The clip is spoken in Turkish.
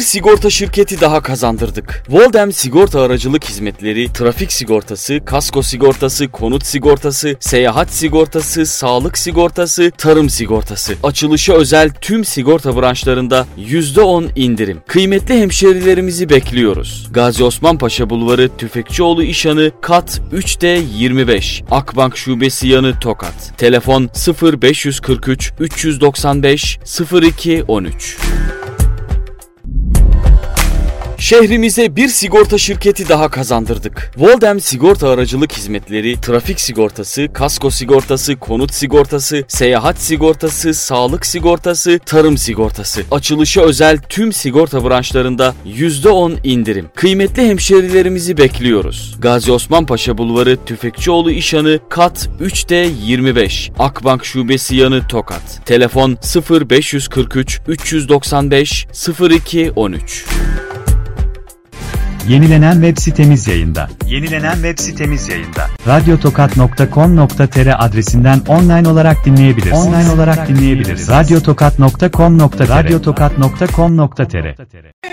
sigorta şirketi daha kazandırdık. Voldem Sigorta Aracılık Hizmetleri, trafik sigortası, kasko sigortası, konut sigortası, seyahat sigortası, sağlık sigortası, tarım sigortası. Açılışa özel tüm sigorta branşlarında %10 indirim. Kıymetli hemşerilerimizi bekliyoruz. Gazi Osman Paşa Bulvarı, Tüfekçioğlu İşhanı, kat 3D25. Akbank Şubesi yanı Tokat. Telefon 0543 395 0213. Şehrimize bir sigorta şirketi daha kazandırdık. Voldem Sigorta Aracılık Hizmetleri, trafik sigortası, kasko sigortası, konut sigortası, seyahat sigortası, sağlık sigortası, tarım sigortası. Açılışa özel tüm sigorta branşlarında %10 indirim. Kıymetli hemşerilerimizi bekliyoruz. Gazi Osman Paşa Bulvarı, Tüfekçioğlu İşhanı, kat 3D25. Akbank Şubesi yanı Tokat. Telefon 0543 395 0213. Yenilenen web sitemiz yayında. Radyotokat.com.tr adresinden online olarak dinleyebilirsiniz. Radyotokat.com.tr